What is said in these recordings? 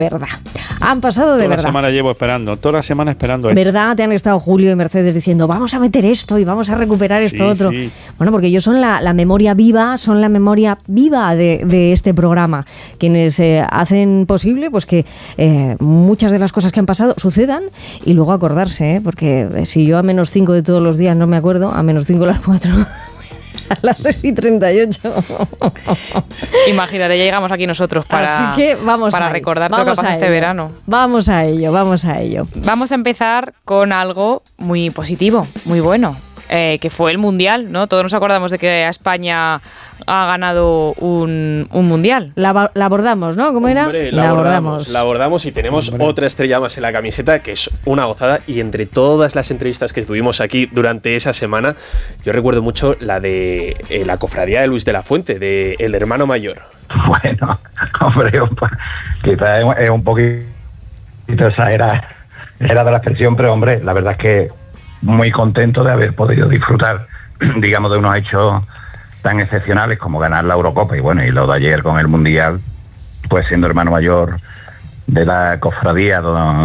verdad. Han pasado de verdad. Toda la semana llevo esperando, toda la semana esperando esto. ¿Verdad? Te han estado Julio y Mercedes diciendo, vamos a meter esto y vamos a recuperar esto otro. Sí. Bueno, porque ellos son la memoria viva, de este programa. Quienes hacen posible pues que muchas de las cosas que han pasado sucedan y luego acordarse, porque si yo a -5 de todos los días no me acuerdo, a -5 a las 4... A las 6:38. Imaginaré, ya llegamos aquí nosotros para recordar todo lo que pasa este verano. Vamos a ello. Vamos a empezar con algo muy positivo, muy bueno, que fue el Mundial, ¿no? Todos nos acordamos de que España ha ganado un Mundial. La abordamos, ¿no? ¿Cómo era? Hombre, la abordamos y tenemos otra estrella más en la camiseta, que es una gozada. Y entre todas las entrevistas que estuvimos aquí durante esa semana, yo recuerdo mucho la de la cofradía de Luis de la Fuente, de El Hermano Mayor. Bueno, hombre, quizás es un poquito exagerada de la expresión, pero hombre, la verdad es que muy contento de haber podido disfrutar, digamos, de unos hechos tan excepcionales como ganar la Eurocopa y bueno, y lo de ayer con el Mundial, pues siendo hermano mayor de la cofradía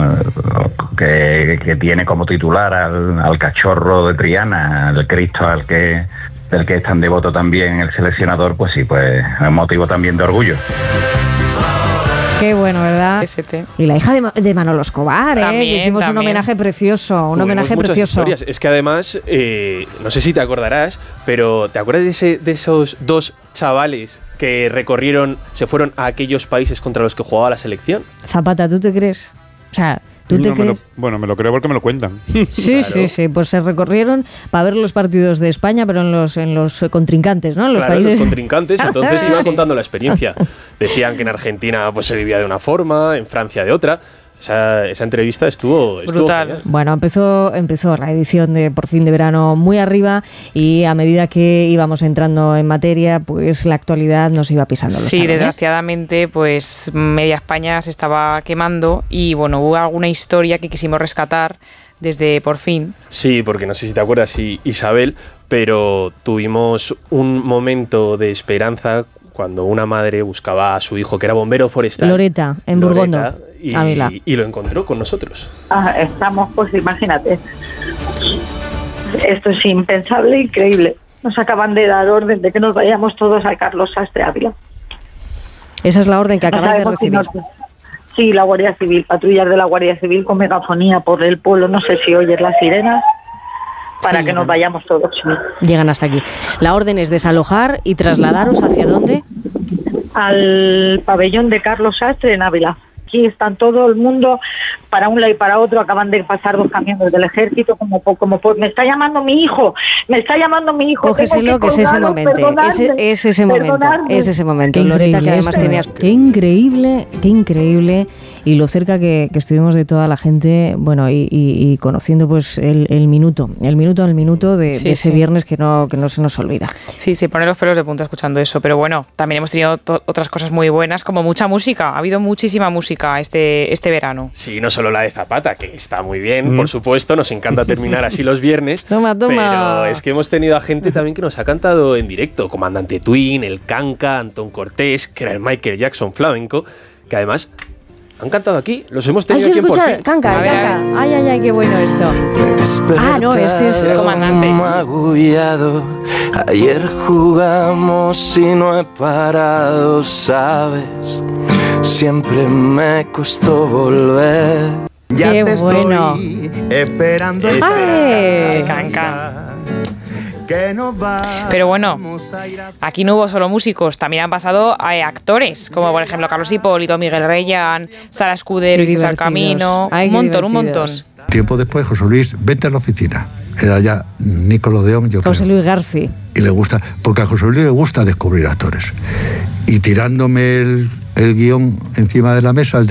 que tiene como titular al cachorro de Triana, al Cristo del que es tan devoto también el seleccionador, pues sí, pues es un motivo también de orgullo. Qué bueno, ¿verdad? Y la hija de Manolo Escobar, también, que hicimos un homenaje precioso, muchas historias. Es que además, no sé si te acordarás, pero ¿te acuerdas de esos dos chavales que se fueron a aquellos países contra los que jugaba la selección? Zapata, ¿tú te crees? O sea, ¿tú te crees? Me lo creo porque me lo cuentan. Sí, claro. Sí, pues se recorrieron para ver los partidos de España, pero en los contrincantes, ¿no? Los países. Los contrincantes, entonces iba contando la experiencia. Decían que en Argentina pues se vivía de una forma, en Francia de otra. Esa entrevista estuvo brutal. Genial. Bueno, empezó la edición de Por Fin de Verano muy arriba y a medida que íbamos entrando en materia, pues la actualidad nos iba pisando los talones. Desgraciadamente, pues media España se estaba quemando y bueno, hubo alguna historia que quisimos rescatar desde Por Fin. Sí, porque no sé si te acuerdas, Isabel, pero tuvimos un momento de esperanza cuando una madre buscaba a su hijo, que era bombero forestal. Loreta, en Burgondo. Y lo encontró con nosotros. Estamos, pues imagínate. Esto es impensable, increíble. Nos acaban de dar orden de que nos vayamos todos a Carlos Sastre Ávila. Esa es la orden que acabas de recibir. Sí, la Guardia Civil, patrullas de la Guardia Civil con megafonía por el pueblo, no sé si oyes las sirenas, para que nos vayamos todos. Llegan hasta aquí. La orden es desalojar y trasladaros ¿hacia dónde? Al pabellón de Carlos Sastre en Ávila. Aquí están todo el mundo para un lado y para otro. Acaban de pasar 2 camiones del ejército como me está llamando mi hijo. Cógeselo, que es ese momento. Es ese momento. Loreta, que además tenías... Qué increíble. Y lo cerca que estuvimos de toda la gente, bueno, y conociendo pues el minuto de ese viernes que no se nos olvida. Sí, pone los pelos de punta escuchando eso, pero bueno, también hemos tenido otras cosas muy buenas, como mucha música. Ha habido muchísima música este verano. Sí, no solo la de Zapata, que está muy bien, por supuesto, nos encanta terminar así los viernes. Toma. Pero es que hemos tenido a gente también que nos ha cantado en directo, Comandante Twin, el Canca, Antón Cortés, que era el Michael Jackson flamenco, que además han cantado aquí, los hemos tenido aquí en Por Fin. Canca. Ay, qué bueno esto. No, este es Comandante. Magullado. Ayer jugamos y no he parado, ¿sabes? Siempre me costó volver. Ya qué te bueno. Estoy esperando. Canca. Pero bueno, aquí no hubo solo músicos, también han pasado actores, como por ejemplo Carlos Hipólito, Miguel Reyán, Sara Escudero y César Camino. Un montón. Tiempo después, José Luis, vete a la oficina. Era ya Nicolás Deón, yo creo. José Luis García. Y le gusta, porque a José Luis le gusta descubrir actores. Y tirándome el guión encima de la mesa,